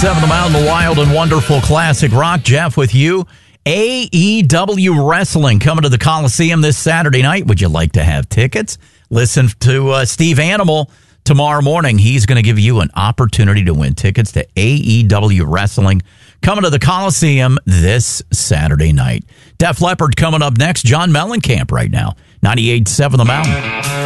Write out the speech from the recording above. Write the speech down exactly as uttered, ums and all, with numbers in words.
seven The Mountain, the wild and wonderful classic rock. Jeff with you. A E W Wrestling coming to the Coliseum this Saturday night. Would you like to have tickets? Listen to uh, Steve Animal tomorrow morning. He's going to give you an opportunity to win tickets to A E W Wrestling coming to the Coliseum this Saturday night. Def Leppard coming up next. John Mellencamp right now. ninety-eight point seven The Mountain.